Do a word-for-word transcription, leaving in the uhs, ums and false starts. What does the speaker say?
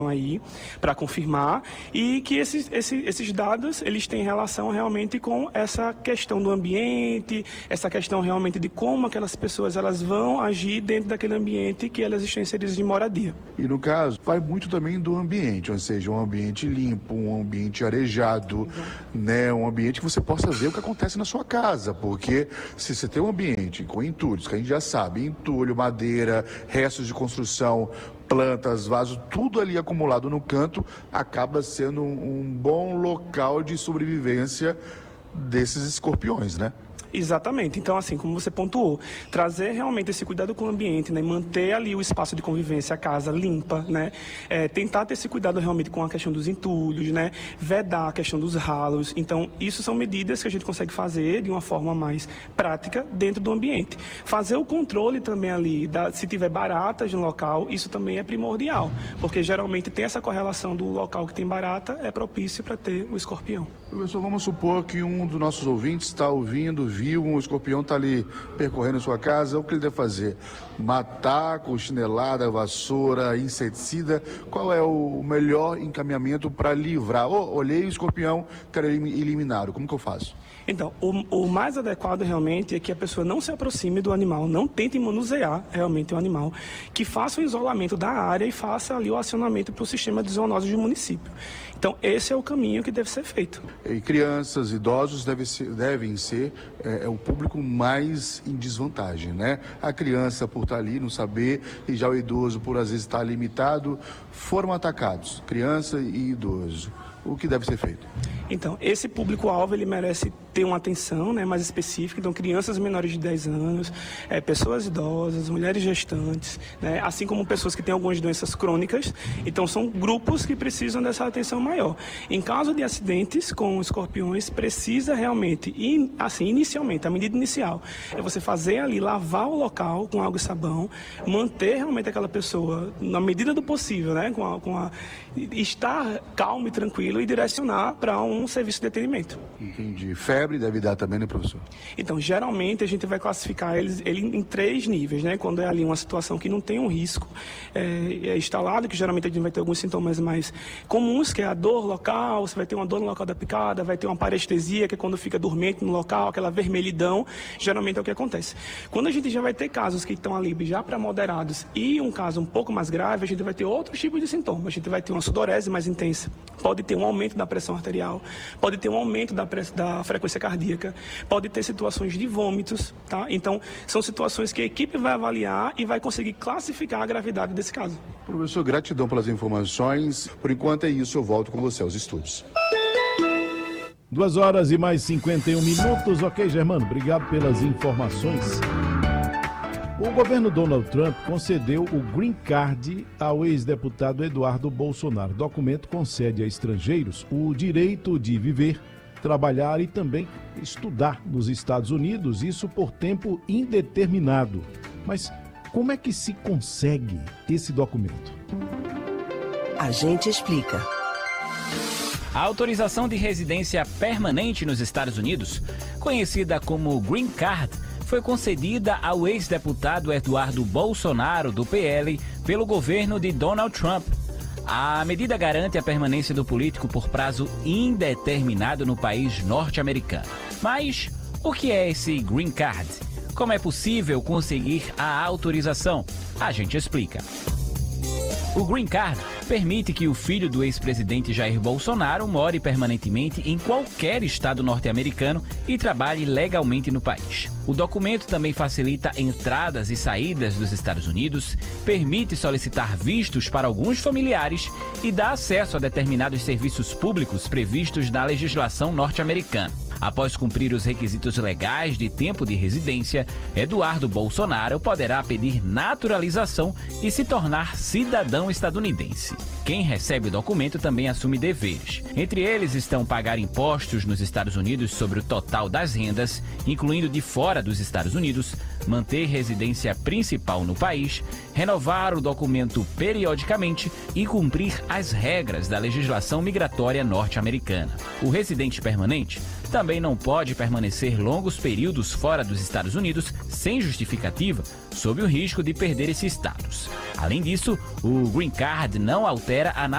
aí para confirmar e que esses, esses, esses dados eles têm relação realmente com essa questão do ambiente, essa questão realmente de como aquelas pessoas elas vão agir dentro daquele ambiente que elas estão inseridas de moradia. E no caso, vai muito também do ambiente, ou seja, um ambiente limpo, um ambiente arejado, uhum. né, um ambiente que você possa ver o que acontece na sua casa, porque se você tem um ambiente com entulhos, que a gente já sabe, entulho, madeira, restos de construção, plantas, vasos, tudo ali acumulado no canto, acaba sendo um, um bom local de sobrevivência desses escorpiões, né? Exatamente. Então, assim, como você pontuou, trazer realmente esse cuidado com o ambiente, né? Manter ali o espaço de convivência, a casa limpa, né? É, tentar ter esse cuidado realmente com a questão dos entulhos, né? Vedar a questão dos ralos. Então, isso são medidas que a gente consegue fazer de uma forma mais prática dentro do ambiente. Fazer o controle também ali, da, se tiver baratas no local, isso também é primordial, porque geralmente tem essa correlação do local que tem barata, é propício para ter o escorpião. Professor, vamos supor que um dos nossos ouvintes está ouvindo, viu, um escorpião está ali percorrendo a sua casa, o que ele deve fazer? Matar com chinelada, vassoura, inseticida? Qual é o melhor encaminhamento para livrar? Oh, olhei o escorpião, quero eliminá-lo, como que eu faço? Então, o, o mais adequado realmente é que a pessoa não se aproxime do animal, não tente manusear realmente o animal, que faça o isolamento da área e faça ali o acionamento para o sistema de zoonoses do município. Então, esse é o caminho que deve ser feito. E crianças, idosos devem ser, devem ser é, é o público mais em desvantagem, né? A criança, por estar ali, não saber, e já o idoso, por às vezes estar limitado, foram atacados, criança e idoso. O que deve ser feito? Então, esse público-alvo, ele merece ter uma atenção, né, mais específica. Então, crianças menores de dez anos, é, pessoas idosas, mulheres gestantes, né, assim como pessoas que têm algumas doenças crônicas. Então, são grupos que precisam dessa atenção maior. Em caso de acidentes com escorpiões, precisa realmente, in, assim, inicialmente, a medida inicial, é você fazer ali, lavar o local com água e sabão, manter realmente aquela pessoa, na medida do possível, né, com a, com a, estar calmo e tranquilo, e direcionar para um serviço de atendimento. Entendi. Febre deve dar também, né, professor? Então, geralmente a gente vai classificar eles, ele em três níveis, né? Quando é ali uma situação que não tem um risco é, é instalado, que geralmente a gente vai ter alguns sintomas mais comuns, que é a dor local, você vai ter uma dor no local da picada, vai ter uma parestesia, que é quando fica dormente no local, aquela vermelhidão, geralmente é o que acontece. Quando a gente já vai ter casos que estão ali já para moderados e um caso um pouco mais grave, a gente vai ter outros tipos de sintomas. A gente vai ter uma sudorese mais intensa, pode ter um aumento da pressão arterial, pode ter um aumento da, press... da frequência cardíaca, pode ter situações de vômitos, tá? Então, são situações que a equipe vai avaliar e vai conseguir classificar a gravidade desse caso. Professor, gratidão pelas informações. Por enquanto é isso, eu volto com você aos estúdios. Duas horas e mais cinquenta e um minutos. Ok, Germano, obrigado pelas informações. O governo Donald Trump concedeu o Green Card ao ex-deputado Eduardo Bolsonaro. O documento concede a estrangeiros o direito de viver, trabalhar e também estudar nos Estados Unidos, isso por tempo indeterminado. Mas como é que se consegue esse documento? A gente explica. A autorização de residência permanente nos Estados Unidos, conhecida como Green Card, foi concedida ao ex-deputado Eduardo Bolsonaro, do P L, pelo governo de Donald Trump. A medida garante a permanência do político por prazo indeterminado no país norte-americano. Mas o que é esse Green Card? Como é possível conseguir a autorização? A gente explica. O Green Card permite que o filho do ex-presidente Jair Bolsonaro more permanentemente em qualquer estado norte-americano e trabalhe legalmente no país. O documento também facilita entradas e saídas dos Estados Unidos, permite solicitar vistos para alguns familiares e dá acesso a determinados serviços públicos previstos na legislação norte-americana. Após cumprir os requisitos legais de tempo de residência, Eduardo Bolsonaro poderá pedir naturalização e se tornar cidadão estadunidense. Quem recebe o documento também assume deveres. Entre eles estão pagar impostos nos Estados Unidos sobre o total das rendas, incluindo de fora dos Estados Unidos, manter residência principal no país, renovar o documento periodicamente e cumprir as regras da legislação migratória norte-americana. O residente permanente também não pode permanecer longos períodos fora dos Estados Unidos sem justificativa, sob o risco de perder esse status. Além disso, o Green Card não altera a